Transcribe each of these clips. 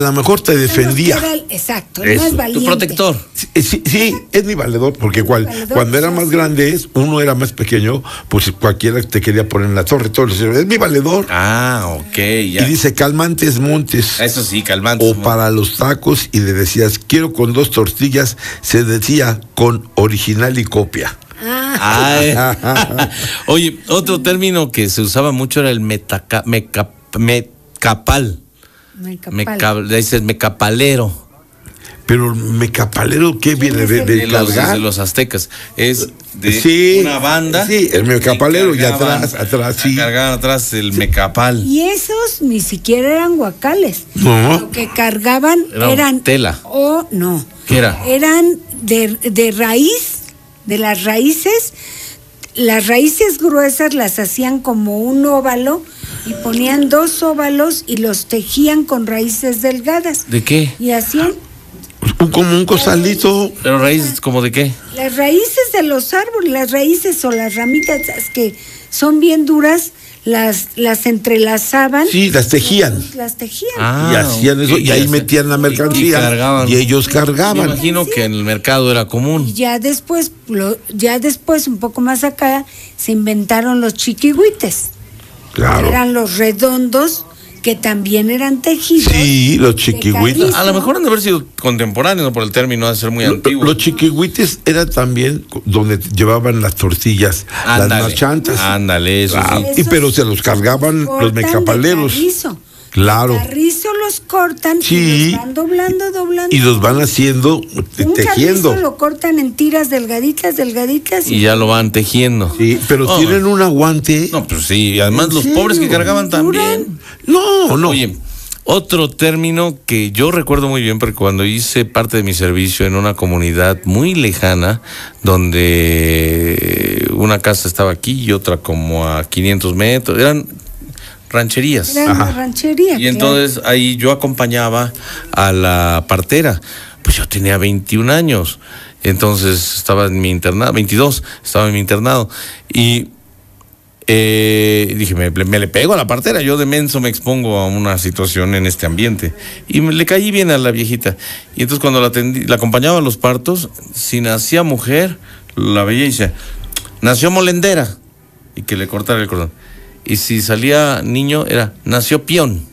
A lo mejor te defendía. Exacto, el más valiente. Tu protector. Sí, es mi valedor, porque cuando era más grande, uno era más pequeño, pues cualquiera te quería poner en la torre, todo le decía, es mi valedor. Ok, ya. Y dice, Calmantes Montes. Eso sí, Calmantes O para los tacos, y le decías, quiero con 2 tortillas, se decía con original y copia. Oye, otro término que se usaba mucho era el mecapal. Dices mecapalero. Pero mecapalero, ¿qué viene? ¿De cargar? De los aztecas. Es de una banda. Sí, el mecapalero, y atrás, sí. Cargaban atrás el mecapal. Y esos ni siquiera eran guacales. No. Lo que cargaban eran tela. No. ¿Qué era? Eran de raíz, de las raíces. Las raíces gruesas las hacían como un óvalo y ponían 2 óvalos y los tejían con raíces delgadas. ¿De qué? Y hacían como un costalito. ¿Pero raíces como de qué? Las raíces de los árboles, las raíces o las ramitas que son bien duras, las entrelazaban. Sí, las tejían. Las tejían. Y hacían eso, y ahí metían la mercancía. Y ellos cargaban. Me imagino que en el mercado era común. Y ya después, un poco más acá, se inventaron los chiquihuites. Claro. Eran los redondos, que también eran tejidos. Sí, los chiquihuites. A lo mejor han de haber sido contemporáneos, no por el término, ha de ser muy antiguo. Los chiquihuites eran también donde llevaban las tortillas, las marchantas. Ándale, eso sí. Pero se los cargaban los mecapaleros. Claro. Carrizo los cortan y los van doblando. Y los van haciendo, tejiendo. Un carrizo lo cortan en tiras delgaditas. Y ya lo van tejiendo. Sí, pero tienen un aguante. No, pues sí, además los pobres que cargaban también. No. Oye, otro término que yo recuerdo muy bien, porque cuando hice parte de mi servicio en una comunidad muy lejana, donde una casa estaba aquí y otra como a 500 metros, eran rancherías. Ranchería. Y entonces ahí yo acompañaba a la partera. Pues yo tenía 21 años. Entonces estaba en mi internado, 22, estaba en mi internado. Y dije, me le pego a la partera. Yo de menso me expongo a una situación en este ambiente. Y le caí bien a la viejita. Y entonces cuando la acompañaba a los partos, si nacía mujer, la veía y decía, nació molendera. Y que le cortara el cordón. Y si salía niño, nació peón.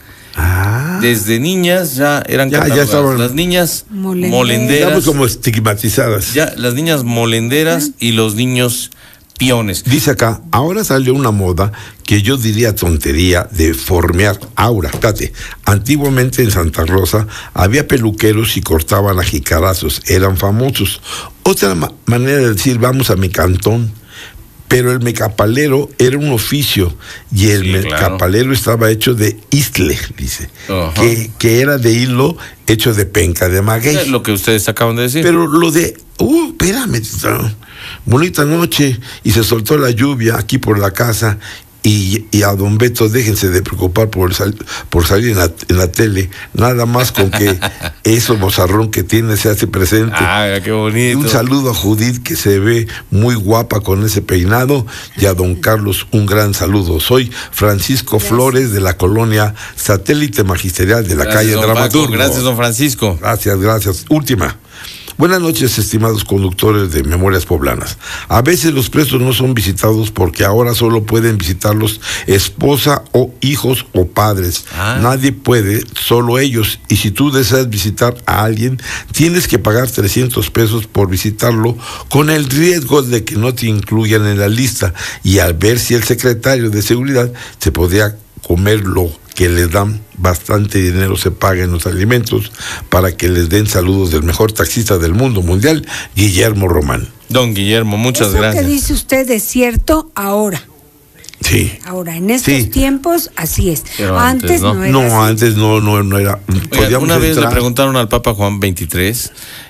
Desde niñas ya eran catalogadas. Las niñas molenderas. Estamos como estigmatizadas. Ya, las niñas molenderas y los niños peones. Dice acá, ahora salió una moda que yo diría tontería de formear aura. Fíjate, antiguamente en Santa Rosa había peluqueros y cortaban a jicarazos, eran famosos. Otra manera de decir, vamos a mi cantón. Pero el mecapalero era un oficio y el mecapalero estaba hecho de istle, dice, que era de hilo hecho de penca de maguey. Es lo que ustedes acaban de decir. Pero lo de, espérame, bonita noche, y se soltó la lluvia aquí por la casa. Y a don Beto, déjense de preocupar por salir en la tele, nada más con que eso bozarrón que tiene se hace presente. Qué bonito. Y un saludo a Judith, que se ve muy guapa con ese peinado, y a don Carlos un gran saludo. Soy Francisco Flores, de la colonia Satélite Magisterial de la calle Dramaturgo. Gracias, don Francisco. Gracias. Última. Buenas noches, estimados conductores de Memorias Poblanas. A veces los presos no son visitados porque ahora solo pueden visitarlos esposa o hijos o padres. Nadie puede, solo ellos. Y si tú deseas visitar a alguien, tienes que pagar 300 pesos por visitarlo, con el riesgo de que no te incluyan en la lista. Y al ver si el secretario de Seguridad se podría comer lo que les dan bastante dinero, se paguen los alimentos para que les den saludos del mejor taxista del mundo mundial, Guillermo Román. Don Guillermo, muchas gracias. Eso que dice usted es cierto ahora. Sí. Ahora, en estos tiempos, así es. Pero antes no era. No, antes no era. Oiga, una vez le preguntaron al Papa Juan XXIII,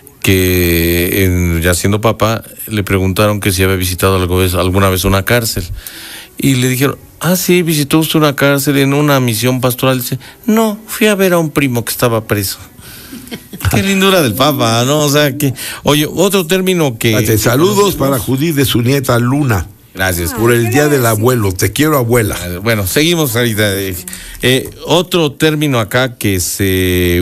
que ya siendo Papa, le preguntaron que si había visitado alguna vez una cárcel. Y le dijeron, sí, visitó usted una cárcel en una misión pastoral. Dice, no, fui a ver a un primo que estaba preso. Qué lindura del Papa, ¿no? O sea, que... Oye, otro término que... Saludos para Judith de su nieta Luna. Gracias. Por el día del abuelo. Te quiero, abuela. Bueno, seguimos ahorita. Otro término acá que se